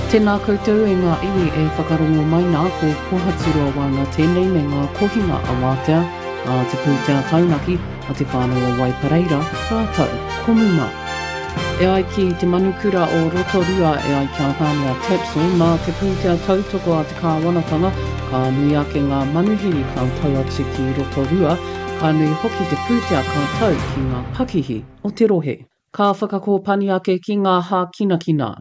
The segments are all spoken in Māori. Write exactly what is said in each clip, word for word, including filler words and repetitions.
Tēnā koutou e ngā iwi e whakarongo mai nā ko Pohaturua Wanga tēnei me ngā kohinga a Wātea, a te pūtea taunaki, a te whānau Wai Pareira, rātau, komuma. E ai ki te manukura o Rotorua e ai kia hānea Tapso, mā te pūtea tautoko a te kāwanatanga, ka nui ake ngā manuhiri ka tau atu ki Rotorua, ka nui hoki te pūtea ka tau ki ngā pakihi o te rohe. Ka whakakōpani ake ki ngā hā kina kina.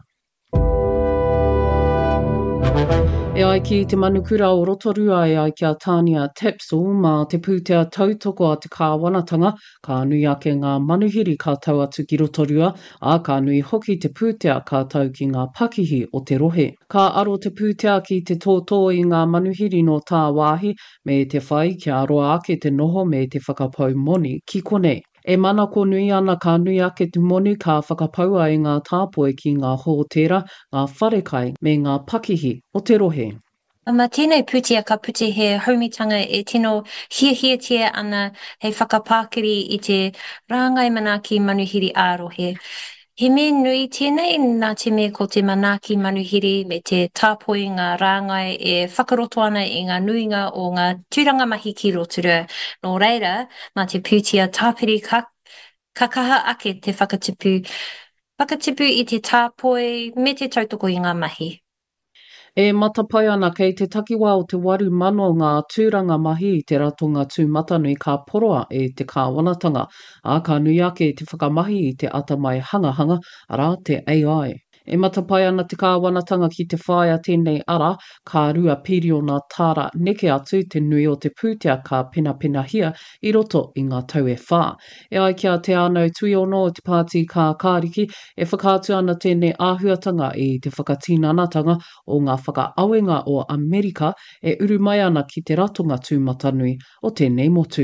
E ai ki te manukura o Rotorua e ai kia tānia Tapso, mā te pūtea tautoko a te kāwanatanga, ka nui ake ngā manuhiri ka tau atu ki Rotorua, a ka nui hoki te pūtea ka tau ki ngā pakihi o te rohe. Ka aro te pūtea ki te tōtō i ngā manuhiri no tā wāhi, me te whai kia aroa ake te noho me te whakapau moni ki konei. E mana ko nui ana ka nui ake te moni ka whakapaua i ngā tāpoe ki ngā hōtera, ngā wharekai me ngā pakihi o te rohe. Ma tēnei pūtea ka pute he haumitanga e tino hiahiatia ana hei whakapākiri i te rāngai manaki manuhiri ārohe. He me nui tēnei nā te me ko te manaki manuhiri me te tāpoi ngā rāngai e whakaroto ana i ngā nuinga o ngā tūranga mahi ki Rotorua. Nō reira, mā te pūtea tāpiri ka, ka kaha ake te whakatipu, whakatipu i te tāpoi me te tautoko i ngā mahi. E matapai ana kei te takiwā o te waru mano ngā tūranga mahi i te ratonga tūmatanui ka poroa e te kāwanatanga, a ka nui ake te whakamahi i te atamai hangahanga ara te A I. E matapai ana te kāwanatanga ki te whaia tēnei ara, ka rua piri o ngā tāra neke atu te nui o te pūtea ka pina pina hia i roto i ngā tau e whā. E ai kia te anau tui ono o te pāti ka kāriki, e whakātu ana tēnei āhuatanga i te whakatinanatanga o ngā whakaawenga o Amerika e uru mai ana ki te ratonga tūmatanui o tēnei motu.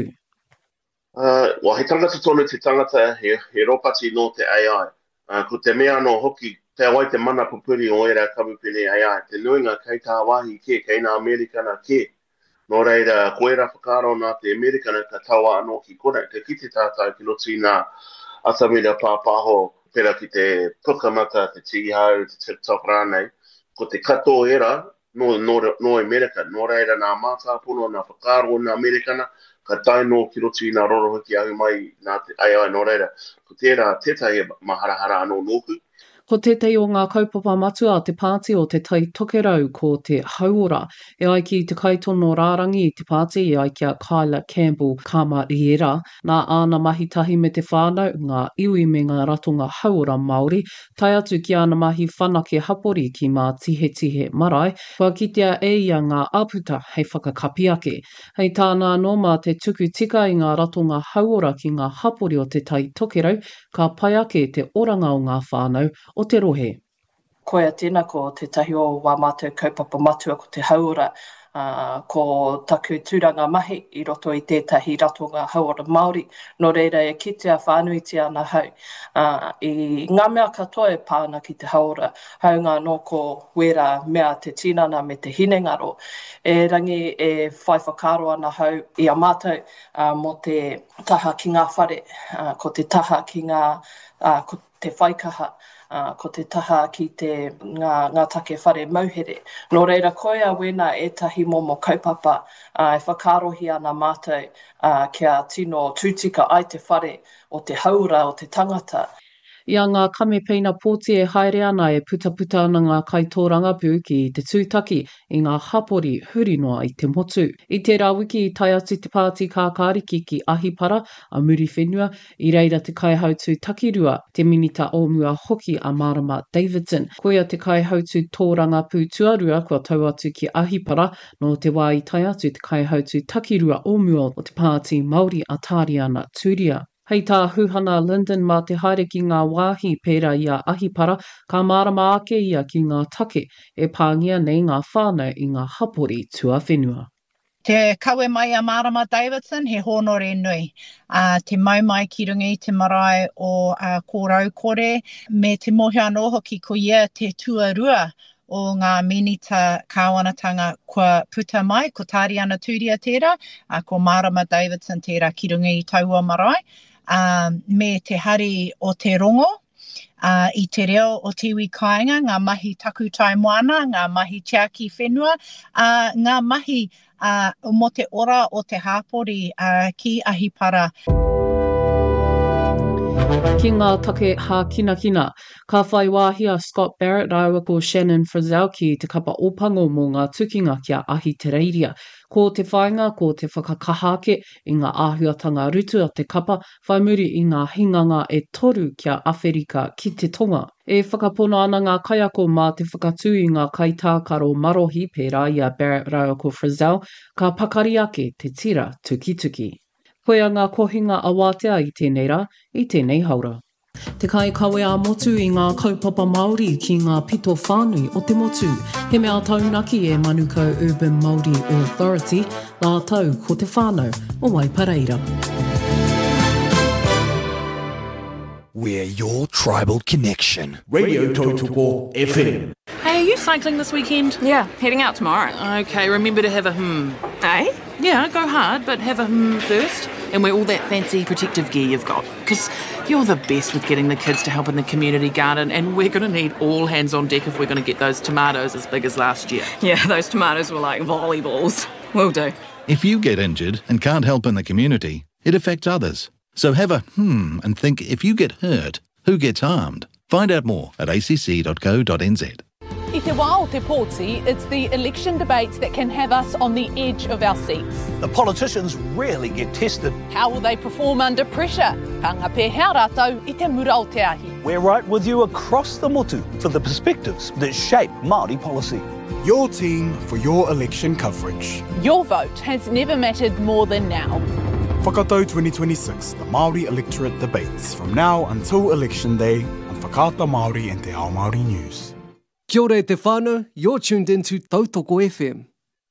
Uh, wa he tangata tonu te tangata he, he ropati no te A I. Uh, ko te mea no hoki te awai te mana pupuri o era kamupene A I. Te nuinga kei tā wahi ke, kei nā Amerikana ke. Nō reira, koe ra whakaro nā te Amerikana ka taua anō ki kore. Te kite tātai ki loti nā atamira pāpāho, pera ki te pukamata, te tigihau, te TikTok rānei. Ko te kato era, no, no, no Amerika. Nō reira nā mātāpono, nā whakaro nā Amerikana, ka taino ki roti nā rorohoki ahu mai nā te A I nō reira. Ko tērā tētai maharahara anō nōku. Ko tētai o ngā kaupapa matua te pāti o te tai tokerau ko te hauora. E ai ki te kaitono rārangi i te pāti e ai kia Kyla Campbell Kamariera, nā āna mahi tahi me te whānau, ngā iwi me ngā ratonga hauora Māori, tai atu ki āna mahi whanake hapori ki mā tihe tihe marae, kua kitea e ia ngā aputa hei whakakapi ake. Hei tāna anō mā te tuku tika i ngā ratonga hauora ki ngā hapori o te tai tokerau, ka pai ake te oranga o ngā whānau o te rohe. Koea tēnā ko te tahi o wā mātou kaupapa matua ko te hauora, uh, ko taku tūranga mahi i roto i tētahi ratonga hauora Māori. Nō reira e kitea whānuiti ana hau. Uh, I ngā mea katoa e pāna ki te hauora, haunga no ko wera mea te tinana me te hinengaro. E rangi e whai whakaro ana hau i a mātou uh, mo te taha ki ngā whare, uh, ko te taha ki ngā, uh, ko te whaikaha. Uh, ko te taha ki te ngā, ngā take whare mauhere. Nō reira koea wena e tahi momo kaupapa uh, e whakarohi ana mātou uh, kia tino tūtika ai te whare o te haura o te tangata. Ia ngā kamepena pōti e haere ana e putaputa ana ngā kaitōranga pū ki te tūtaki i ngā hapori huri noa i te motu. I te rawiki i tai atu te pāti kā kāriki ki Ahipara a muri whenua, i reira te kaihautu takirua te minita o mua hoki a Marama Davidson. Koea te kaihautu tōranga pū tuarua kua tau atu ki Ahipara, no te wā i tai atu te kaihautu takirua o mua o te pāti Māori a Tāriana Tūria. Hei tā huhana Linden mā te haere ki ngā wāhi pērā i a Ahipara, ka marama ake ia ki ngā take e pāngia nei ngā whānau i ngā hapori tua whenua. Te kawe mai a Marama Davidson, he honore nui. Uh, te maumai ki runga i te marae o uh, kōrau kore, me te mohi anō hoki ko ia te tuarua o ngā minita kāwanatanga kua puta mai, ko Tāriana Tūria tērā, uh, ko Marama Davidson tērā ki runga i taua marae. Um, me te hari o te rongo, uh, i te reo o tiwi kāinga, ngā mahi taku tai moana, ngā mahi tia ki whenua, uh, ngā mahi uh, mo te ora o te hāpori uh, ki Ahipara. Ki ngā take hākinakina, ka whai wāhia Scott Barrett aua ko Shannon Frizzell ki te kapa opango mō ngā tukinga kia Ahitereiria. Ko te whainga, ko te whakakahake i ngā āhuatanga rutu a te kapa, whai muri i ngā hinganga e toru kia Awherika ki te tonga. E whakapono ana ngā kaiako mā te whakatū i ngā kaitākaro marohi pērā i a Barrett aua ko Frizzell, ka pakari ake te tira tukituki. Koe a ngā kohinga a wātea i tēnei rā, i tēnei haura. Te kai kawe a motu i ngā kaupapa Māori ki ngā pito whānui o te motu. He mea taunaki e Manukau Urban Māori Authority, la tau ko te whānau o Waipareira. We're your tribal connection. Radio Tautuko F M. Hey, are you cycling this weekend? Yeah, heading out tomorrow. Okay, remember to have a hmm. Eh? Yeah, go hard, but have a hmm first. And wear all that fancy protective gear you've got. Because you're the best with getting the kids to help in the community garden, and we're going to need all hands on deck if we're going to get those tomatoes as big as last year. Yeah, those tomatoes were like volleyballs. Will do. If you get injured and can't help in the community, it affects others. So have a hmm and think, if you get hurt, who gets harmed? Find out more at a c c dot co dot n z. I te wā o te pōti, it's the election debates that can have us on the edge of our seats. The politicians rarely get tested. How will they perform under pressure? Hanga pē hea rātou i te mura o te ahi. We're right with you across the motu for the perspectives that shape Māori policy. Your team for your election coverage. Your vote has never mattered more than now. Whakatau twenty twenty-six, the Māori electorate debates, from now until election day on Whakaata Māori and Te Ao Māori News. Kia ora e te whānau, you're tuned into Tautoko F M.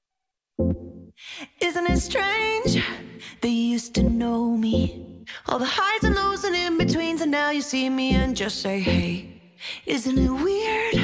Isn't it strange that you used to know me? All the highs and lows and in-betweens, and now you see me and just say, hey. Isn't it weird